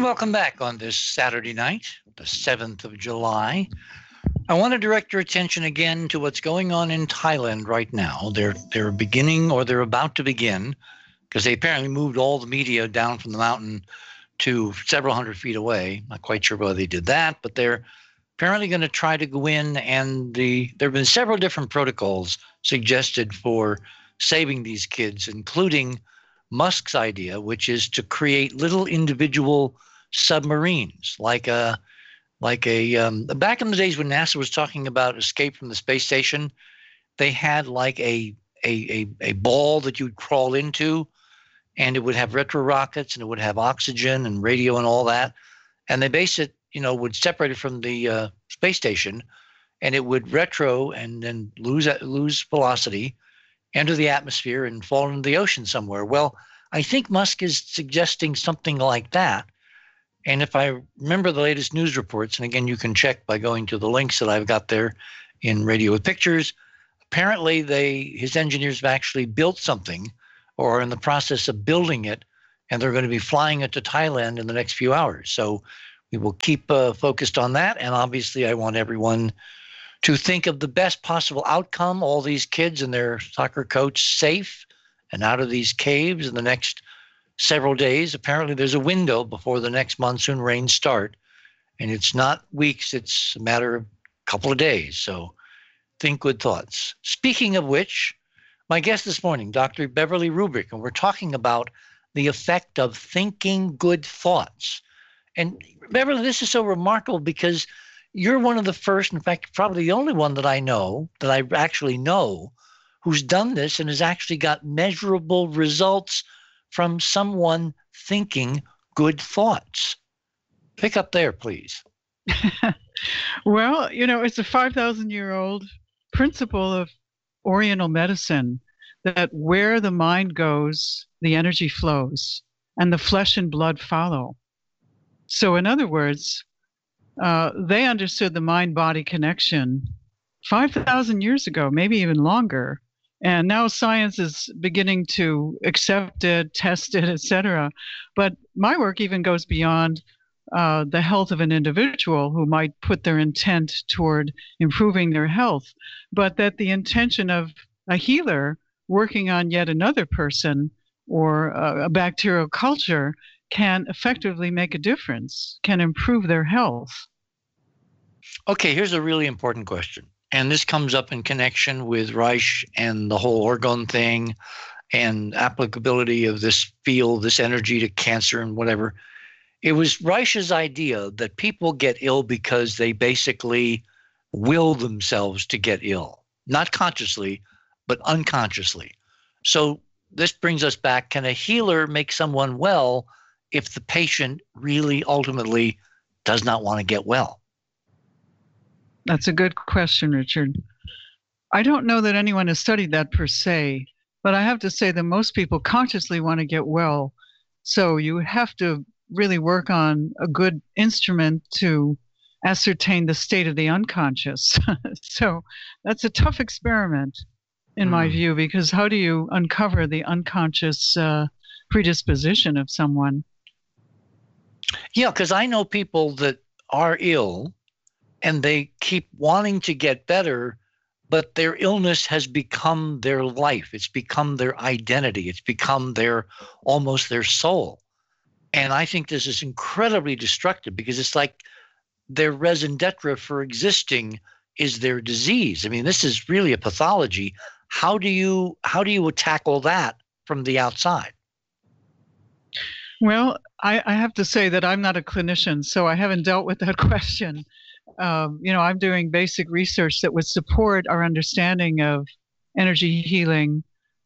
And welcome back on this Saturday night, the 7th of July. I want to direct your attention again to what's going on in Thailand right now. They're beginning, or they're about to begin, because they apparently moved all the media down from the mountain to several hundred feet away. Not quite sure why they did that, but they're apparently going to try to go in, and there have been several different protocols suggested for saving these kids, including Musk's idea, which is to create little individual submarines, like back in the days when NASA was talking about escape from the space station, they had like a ball that you'd crawl into, and it would have retro rockets, and it would have oxygen and radio and all that, and they base it, would separate it from the space station, and it would retro and then lose velocity, enter the atmosphere, and fall into the ocean somewhere. Well, I think Musk is suggesting something like that. And if I remember the latest news reports, and again, you can check by going to the links that I've got there in Radio with Pictures, apparently his engineers have actually built something, or are in the process of building it, and they're going to be flying it to Thailand in the next few hours. So we will keep focused on that. And obviously, I want everyone to think of the best possible outcome, all these kids and their soccer coach safe and out of these caves in the next several days. Apparently, there's a window before the next monsoon rains start, and it's not weeks, it's a matter of a couple of days. So think good thoughts. Speaking of which, my guest this morning, Dr. Beverly Rubrick, and we're talking about the effect of thinking good thoughts. And Beverly, this is so remarkable because you're one of the first, in fact, probably the only one that I actually know, who's done this and has actually got measurable results from someone thinking good thoughts. Pick up there, please. Well, it's a 5,000-year-old principle of Oriental medicine that where the mind goes, the energy flows, and the flesh and blood follow. So in other words, they understood the mind-body connection 5,000 years ago, maybe even longer. And now science is beginning to accept it, test it, etc. But my work even goes beyond the health of an individual who might put their intent toward improving their health, but that the intention of a healer working on yet another person or a bacterial culture can effectively make a difference, can improve their health. Okay, here's a really important question. And this comes up in connection with Reich and the whole orgone thing and applicability of this field, this energy to cancer and whatever. It was Reich's idea that people get ill because they basically will themselves to get ill, not consciously, but unconsciously. So this brings us back. Can a healer make someone well if the patient really ultimately does not want to get well? That's a good question, Richard. I don't know that anyone has studied that per se, but I have to say that most people consciously want to get well. So you have to really work on a good instrument to ascertain the state of the unconscious. So that's a tough experiment, in my view, because how do you uncover the unconscious predisposition of someone? Yeah, because I know people that are ill and they keep wanting to get better, but their illness has become their life. It's become their identity. It's become almost their soul. And I think this is incredibly destructive because it's like their raison d'etre for existing is their disease. I mean, this is really a pathology. How do you tackle that from the outside? Well, I have to say that I'm not a clinician, so I haven't dealt with that question. I'm doing basic research that would support our understanding of energy healing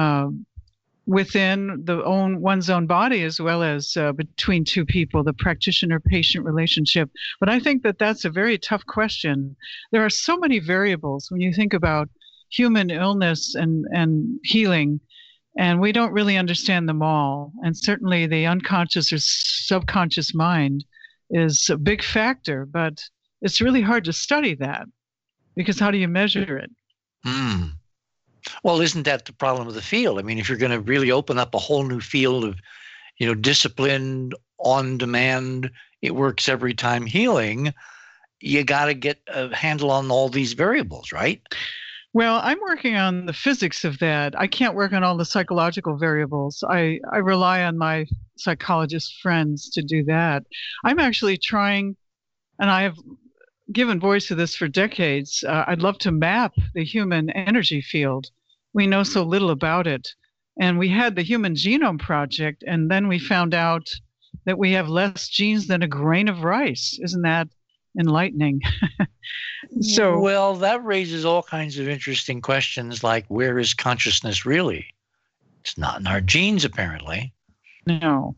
within one's own body, as well as between two people, the practitioner-patient relationship. But I think that that's a very tough question. There are so many variables when you think about human illness and healing, and we don't really understand them all. And certainly the unconscious or subconscious mind is a big factor, but it's really hard to study that because how do you measure it? Well, isn't that the problem of the field? I mean, if you're going to really open up a whole new field of, discipline on demand, it works every time healing. You got to get a handle on all these variables, right? Well, I'm working on the physics of that. I can't work on all the psychological variables. I rely on my psychologist friends to do that. I'm actually trying, and I have given voice to this for decades. I'd love to map the human energy field. We know so little about it. And we had the Human Genome Project, and then we found out that we have less genes than a grain of rice. Isn't that enlightening? So, well, that raises all kinds of interesting questions like, where is consciousness really? It's not in our genes, apparently. no.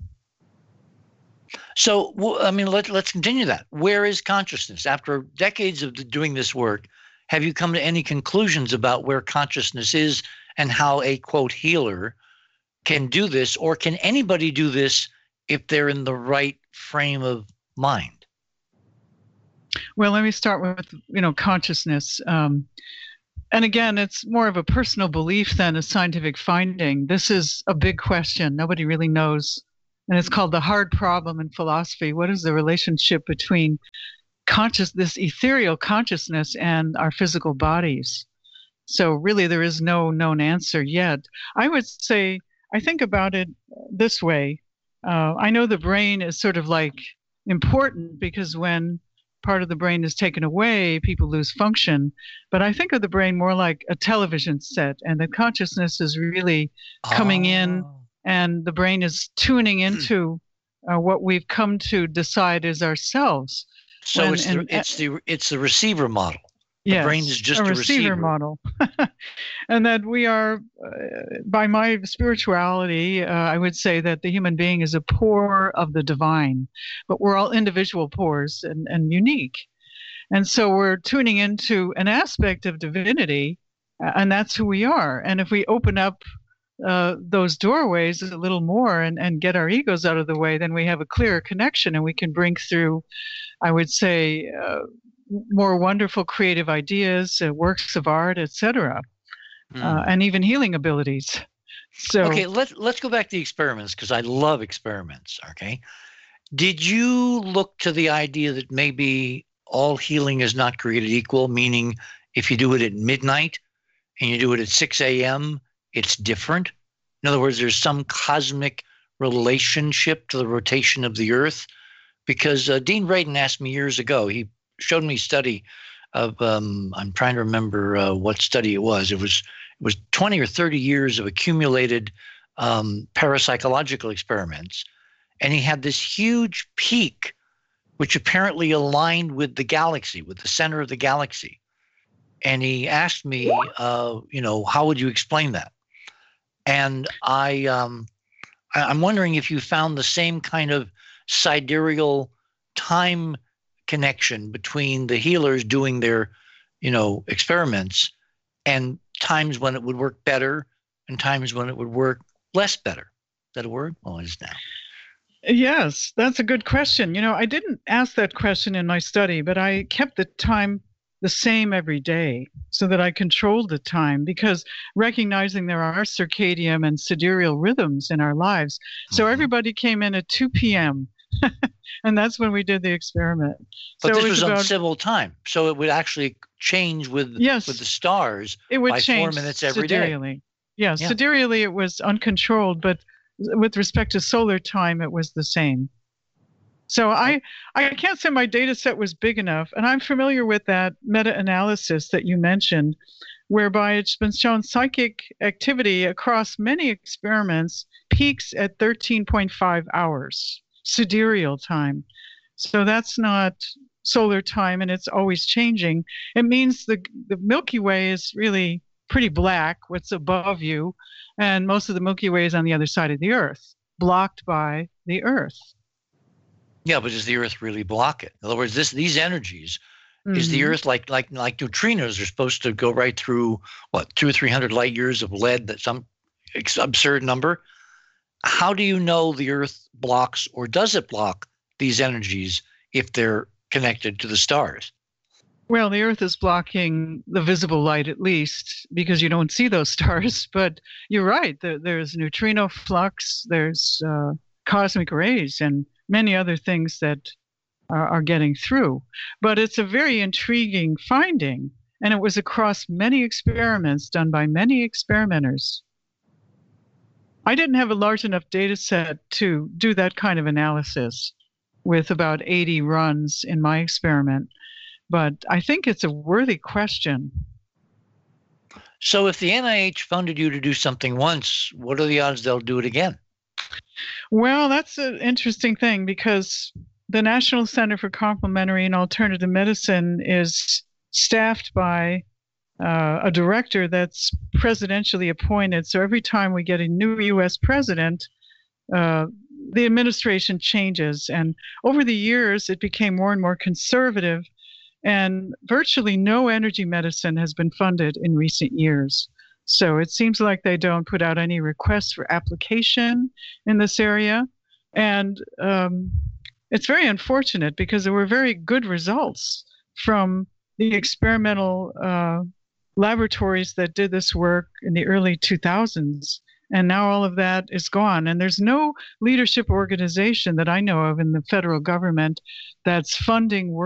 So, I mean, let's continue that. Where is consciousness? After decades of doing this work, have you come to any conclusions about where consciousness is and how a, quote, healer can do this? Or can anybody do this if they're in the right frame of mind? Well, let me start with, consciousness. And again, it's more of a personal belief than a scientific finding. This is a big question. Nobody really knows. And it's called the hard problem in philosophy. What is the relationship between this ethereal consciousness and our physical bodies? So really, there is no known answer yet. I would say, I think about it this way. I know the brain is sort of like important because when part of the brain is taken away, people lose function. But I think of the brain more like a television set, and the consciousness is really coming in, and the brain is tuning into what we've come to decide is ourselves. So it's the receiver model. The brain is just a receiver model. And that we are, by my spirituality, I would say that the human being is a pore of the divine, but we're all individual pores and unique. And so we're tuning into an aspect of divinity, and that's who we are. And if we open up those doorways a little more and get our egos out of the way, then we have a clearer connection, and we can bring through, I would say, more wonderful creative ideas, works of art, etc., and even healing abilities. So, okay, let's go back to the experiments, because I love experiments. Okay, did you look to the idea that maybe all healing is not created equal? Meaning, if you do it at midnight and you do it at 6 a.m., it's different. In other words, there's some cosmic relationship to the rotation of the Earth. Because Dean Radin asked me years ago, he showed me a study of, I'm trying to remember what study it was. It was 20 or 30 years of accumulated parapsychological experiments. And he had this huge peak, which apparently aligned with the galaxy, with the center of the galaxy. And he asked me, how would you explain that? And I'm wondering if you found the same kind of sidereal time connection between the healers doing their, experiments, and times when it would work better and times when it would work less better. Is that a word? Well, it is now. Yes, that's a good question. I didn't ask that question in my study, but I kept the time the same every day so that I controlled the time, because recognizing there are circadian and sidereal rhythms in our lives. So everybody came in at 2 p.m. And that's when we did the experiment. But so this was on civil time, so it would actually change with the stars. It would by change 4 minutes every sidereally. day. Yeah, sidereally it was uncontrolled, but with respect to solar time, it was the same. So I can't say my data set was big enough, and I'm familiar with that meta-analysis that you mentioned, whereby it's been shown psychic activity across many experiments peaks at 13.5 hours. Sidereal time. So that's not solar time, and it's always changing. It means the Milky Way is really pretty black, what's above you, and most of the Milky Way is on the other side of the Earth, blocked by the Earth. Yeah, but does the Earth really block it? In other words, these energies, is the Earth like neutrinos are supposed to go right through, 200 or 300 light years of lead, that's some absurd number? How do you know the Earth blocks, or does it block these energies if they're connected to the stars? Well, the Earth is blocking the visible light, at least, because you don't see those stars. But you're right. There's neutrino flux, there's cosmic rays, and many other things that are getting through. But it's a very intriguing finding, and it was across many experiments done by many experimenters. I didn't have a large enough data set to do that kind of analysis with about 80 runs in my experiment, but I think it's a worthy question. So if the NIH funded you to do something once, what are the odds they'll do it again? Well, that's an interesting thing, because the National Center for Complementary and Alternative Medicine is staffed by a director that's presidentially appointed. So every time we get a new U.S. president, the administration changes. And over the years, it became more and more conservative, and virtually no energy medicine has been funded in recent years. So it seems like they don't put out any requests for application in this area. And it's very unfortunate, because there were very good results from the experimental laboratories that did this work in the early 2000s. And now all of that is gone. And there's no leadership organization that I know of in the federal government that's funding work